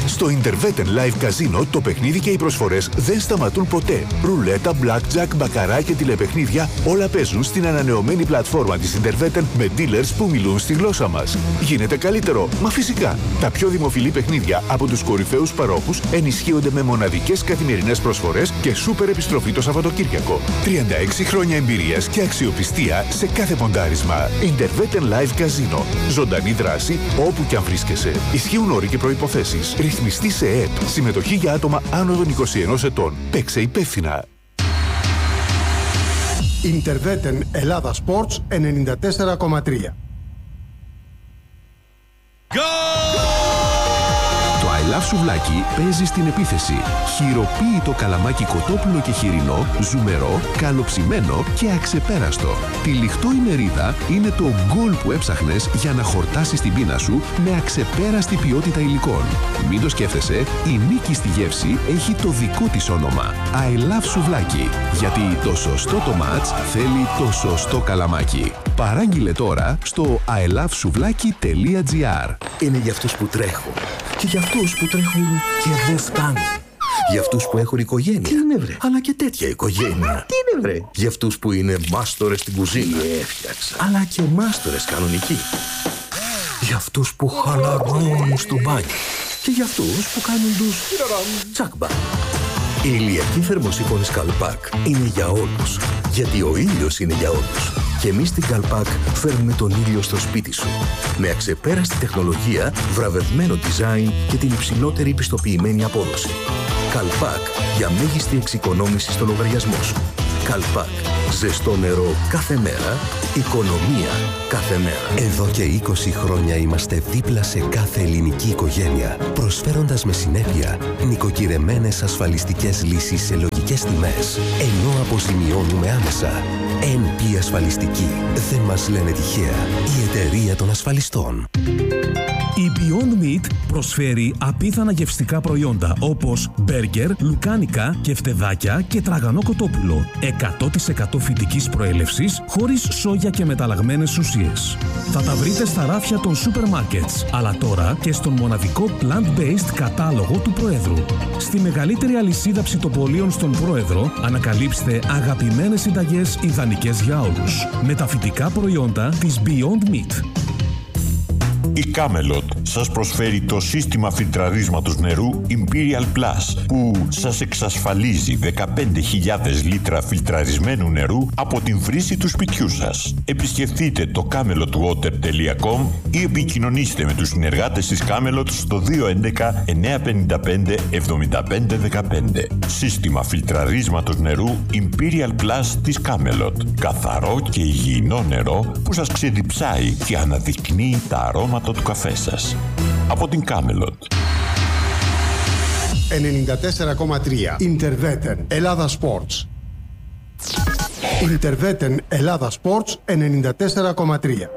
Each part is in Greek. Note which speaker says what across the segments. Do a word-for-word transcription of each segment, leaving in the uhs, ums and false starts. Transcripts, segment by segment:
Speaker 1: Στο Interveten Live Casino το παιχνίδι και οι προσφορές δεν σταματούν ποτέ. Ρουλέτα, blackjack, μπακαρά και τηλεπαιχνίδια όλα παίζουν στην ανανεωμένη πλατφόρμα της Interveten με dealers που μιλούν στη γλώσσα μας. Γίνεται καλύτερο, μα φυσικά. Τα πιο δημοφιλή παιχνίδια από τους κορυφαίους παρόχους ενισχύονται με μοναδικές καθημερινές προσφορές και σούπερ επιστροφή το Σαββατοκύριακο. τριάντα έξι χρόνια εμπειρίας και αξιοπιστία σε κάθε ποντάρισμα. Interveten Live Casino. Ζωντανή δράση όπου και αν βρίσκεσαι. Ισχύουν όροι και προϋποθέσεις. Ρυθμιστή σε ΕΕΠ. Συμμετοχή για άτομα άνω των είκοσι ενός ετών. Παίξε υπεύθυνα.
Speaker 2: Interveten Ελλάδα Sports ενενήντα τέσσερα κόμμα τρία.
Speaker 3: Το I Love Σουβλάκι παίζει στην επίθεση. Χειροποίητο καλαμάκι κοτόπουλο και χοιρινό, ζουμερό, καλοψημένο και αξεπέραστο. Τυλιχτό η μερίδα είναι το γκολ που έψαχνες για να χορτάσεις την πείνα σου με αξεπέραστη ποιότητα υλικών. Μην το σκέφτεσαι, η νίκη στη γεύση έχει το δικό της όνομα. I Love Σουβλάκι. Γιατί το σωστό το μάτς θέλει το σωστό καλαμάκι. Παράγγειλε τώρα στο άι λαβ σουβλάκι τελεία τζι άρ.
Speaker 4: Είναι για αυτούς που τρέχουν και για αυτούς που τρέχουν και δεν φτάνουν. Για αυτούς που έχουν οικογένεια.
Speaker 5: Τι είναι βρε?
Speaker 4: Αλλά και τέτοια οικογένεια.
Speaker 5: Τι είναι βρε?
Speaker 4: Για αυτούς που είναι μάστορες στην κουζίνα.
Speaker 5: Τι έφτιαξα.
Speaker 4: Αλλά και μάστορες κανονικοί. Για αυτούς που χαλαρώνουν στο μπάνιο. Και για αυτούς που κάνουν τους τσάκμπα. Η ηλιακή θερμοσύφωνη Καλπάκ είναι για όλους. Γιατί ο ήλιος είναι για όλους. Και εμείς στην Καλπάκ φέρνουμε τον ήλιο στο σπίτι σου. Με αξεπέραστη τεχνολογία, βραβευμένο design και την υψηλότερη πιστοποιημένη απόδοση. Καλπάκ για μέγιστη εξοικονόμηση στο λογαριασμό σου. Καλπάκ. Ζεστό νερό κάθε μέρα, οικονομία κάθε μέρα.
Speaker 3: Εδώ και είκοσι χρόνια είμαστε δίπλα σε κάθε ελληνική οικογένεια, προσφέροντας με συνέπεια νοικοκυρεμένες ασφαλιστικές λύσεις σε λογικές τιμές, ενώ αποζημιώνουμε άμεσα. εν πι Ασφαλιστική. Δεν μας λένε τυχαία. Η εταιρεία των ασφαλιστών.
Speaker 6: Η Beyond Meat προσφέρει απίθανα γευστικά προϊόντα όπως μπέργκερ, λουκάνικα, κεφτεδάκια και τραγανό κοτόπουλο. εκατό τοις εκατό φυτικής προέλευσης, χωρίς σόγια και μεταλλαγμένες ουσίες. Θα τα βρείτε στα ράφια των σούπερ μάρκετς, αλλά τώρα και στον μοναδικό plant-based κατάλογο του Προέδρου. Στη μεγαλύτερη αλυσίδα ψητοπολίων στον Πρόεδρο, ανακαλύψτε αγαπημένες συνταγές ιδανικές για όλους. Με τα φυτικά προϊόντα της Beyond Meat.
Speaker 7: Η Camelot σας προσφέρει το σύστημα φιλτραρίσματος νερού Imperial Plus που σας εξασφαλίζει δεκαπέντε χιλιάδες λίτρα φιλτραρισμένου νερού από την βρύση του σπιτιού σας. Επισκεφτείτε το camelot water τελεία com ή επικοινωνήστε με τους συνεργάτες της Camelot στο δύο έντεκα εννιακόσια πενήντα πέντε εβδομήντα πέντε δεκαπέντε. Σύστημα φιλτραρίσματος νερού Imperial Plus της Camelot. Καθαρό και υγιεινό νερό που σας ξεδιψάει και αναδεικνύει τα αρώματα του καφέ σας. Από την Camelot.
Speaker 2: ενενήντα τέσσερα κόμμα τρία. Interveten Ελλάδα Sports. Interveten Ελλάδα Sports ενενήντα τέσσερα κόμμα τρία.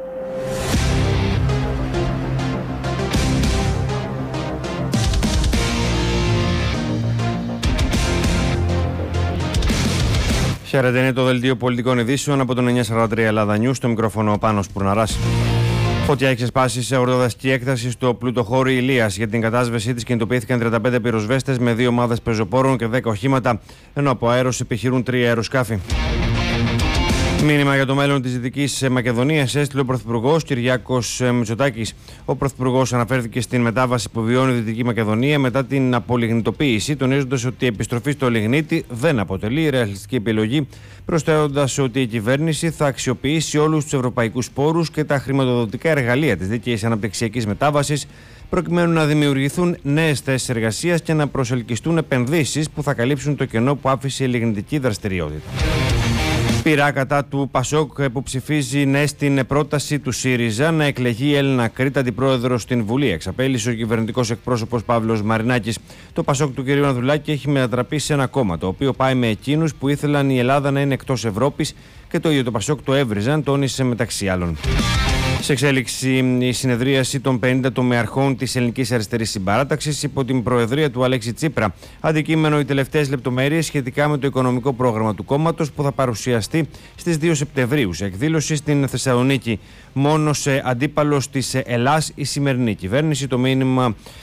Speaker 8: Χαίρετε, είναι το δελτίο πολιτικών ειδήσεων από τον εννιακόσια σαράντα τρία Ελλάδα News, στο μικρόφωνο ο Πάνος Πουρναράς. Φωτιά έχει ξεσπάσει σε ορειοδασική έκταση στο πλουτοχώρι Ηλίας. Για την κατάσβεσή της κινητοποιήθηκαν τριάντα πέντε πυροσβέστες με δύο ομάδες πεζοπόρων και δέκα οχήματα, ενώ από αέρος επιχειρούν τρία αεροσκάφη. Μήνυμα για το μέλλον της Δυτικής Μακεδονίας έστειλε ο Πρωθυπουργός Κυριάκος Μητσοτάκης. Ο Πρωθυπουργός αναφέρθηκε στην μετάβαση που βιώνει η Δυτική Μακεδονία μετά την απολιγνητοποίηση, τονίζοντας ότι η επιστροφή στο λιγνίτη δεν αποτελεί ρεαλιστική επιλογή, προσθέτοντας ότι η κυβέρνηση θα αξιοποιήσει όλους τους ευρωπαϊκούς πόρους και τα χρηματοδοτικά εργαλεία της δίκαιης αναπτυξιακής μετάβασης, προκειμένου να δημιουργηθούν νέες θέσεις εργασίας και να προσελκυστούν επενδύσεις που θα καλύψουν το κενό που άφησε η λιγνητική δραστηριότητα. Πειρά κατά του Πασόκ που ψηφίζει ναι στην πρόταση του ΣΥΡΙΖΑ να εκλεγεί η Έλληνα Κρήτα αντιπρόεδρο στην Βουλή. Εξαπέλυσε ο κυβερνητικός εκπρόσωπος Παύλος Μαρινάκης. Το Πασόκ του κ. Ανδρουλάκη έχει μετατραπεί σε ένα κόμμα, το οποίο πάει με εκείνους που ήθελαν η Ελλάδα να είναι εκτός Ευρώπης και το ίδιο το Πασόκ το έβριζαν, τόνισε μεταξύ άλλων. Σε εξέλιξη η συνεδρίαση των πενήντα τομεαρχών της Ελληνικής Αριστερής Συμπαράταξης υπό την προεδρία του Αλέξη Τσίπρα. Αντικείμενο οι τελευταίες λεπτομέρειες σχετικά με το οικονομικό πρόγραμμα του κόμματος που θα παρουσιαστεί στις δύο Σεπτεμβρίου σε εκδήλωση στην Θεσσαλονίκη. Μόνος αντίπαλος της Ελλάς η σημερινή κυβέρνηση. Το μήνυμα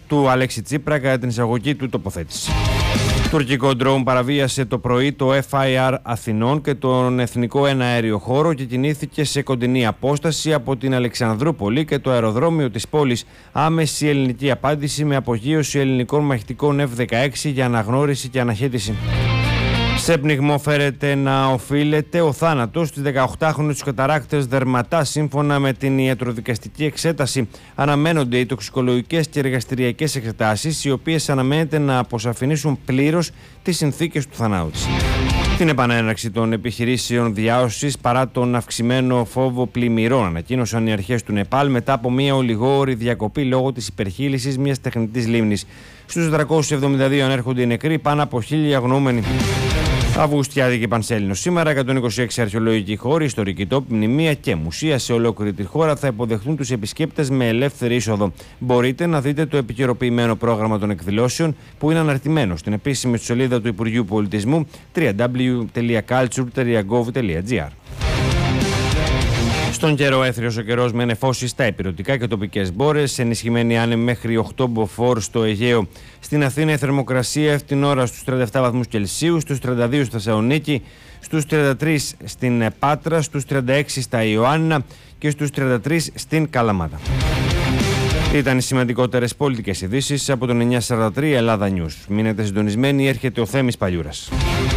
Speaker 8: του Αλέξη Τσίπρα κατά την εισαγωγική του τοποθέτηση. Τουρκικό ντρόουν παραβίασε το πρωί το εφ άι αρ Αθηνών και τον εθνικό εναέριο χώρο και κινήθηκε σε κοντινή απόσταση από την Αλεξανδρούπολη και το αεροδρόμιο της πόλης. Άμεση ελληνική απάντηση με απογείωση ελληνικών μαχητικών εφ δεκαέξι για αναγνώριση και αναχέτηση. Σε πνιγμό φέρεται να οφείλεται ο θάνατος της δεκαοκτάχρονης του καταράκτες Δερματά. Σύμφωνα με την ιατροδικαστική εξέταση, αναμένονται οι τοξικολογικές και εργαστηριακές εξετάσεις, οι οποίες αναμένεται να αποσαφηνίσουν πλήρως τις συνθήκες του θανάτου της. Την επανέναρξη των επιχειρήσεων διάσωσης παρά τον αυξημένο φόβο πλημμυρών ανακοίνωσαν οι αρχές του Νεπάλ μετά από μια ολιγόωρη διακοπή λόγω της υπερχείλησης μιας τεχνητής λίμνης. Στους τετρακόσιους εβδομήντα δύο ανέρχονται οι νεκροί, πάνω από χίλια αγνοούμενοι. Αυγουστιάδικη Πανσέλινος. Σήμερα, εκατόν είκοσι έξι αρχαιολογικοί χώροι, ιστορικοί τόποι, μνημεία και μουσεία σε ολόκληρη τη χώρα θα υποδεχθούν τους επισκέπτες με ελεύθερη είσοδο. Μπορείτε να δείτε το επικαιροποιημένο πρόγραμμα των εκδηλώσεων που είναι αναρτημένο στην επίσημη σελίδα του Υπουργείου Πολιτισμού double-u double-u double-u τελεία culture τελεία gov τελεία gr. Στον καιρό, έθριος ο καιρός με νεφώσεις στα ηπειρωτικά και τοπικές μπόρες, ενισχυμένη άνεμη μέχρι οκτώ μποφόρ στο Αιγαίο. Στην Αθήνα η θερμοκρασία αυτή την ώρα στους τριάντα επτά βαθμούς Κελσίου, στους τριάντα δύο στη Θεσσαλονίκη, στους τριάντα τρεις στην Πάτρα, στους τριάντα έξι στα Ιωάννινα και στους τριάντα τρεις στην Καλαμάτα. Ήταν οι σημαντικότερες πολιτικές ειδήσεις από τον εννιακόσια σαράντα τρία Ελλάδα News. Μείνετε συντονισμένοι, έρχεται ο Θέμης Παλιούρας.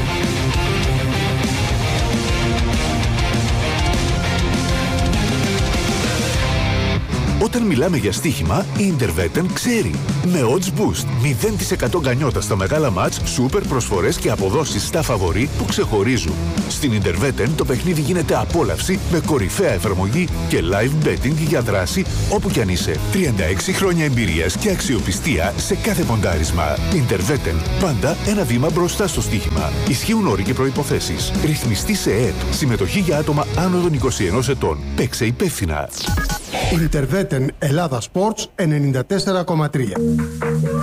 Speaker 1: Όταν μιλάμε για στοίχημα, η Interveten ξέρει. Με Odds Boost, μηδέν τοις εκατό γκανιότα στα μεγάλα μάτς, σούπερ προσφορές και αποδόσεις στα φαβορί που ξεχωρίζουν. Στην Interveten το παιχνίδι γίνεται απόλαυση με κορυφαία εφαρμογή και live betting για δράση όπου κι αν είσαι. τριάντα έξι χρόνια εμπειρίας και αξιοπιστία σε κάθε ποντάρισμα. Interveten, πάντα ένα βήμα μπροστά στο στοίχημα. Ισχύουν όροι και προϋποθέσεις. Ρυθμιστή σε ΕΕΠ. Συμμετοχή για άτομα άνω των είκοσι ενός ετών. Παίξε υπεύθυνα.
Speaker 2: Interveten Ελλάδα Sports ενενήντα τέσσερα κόμμα τρία.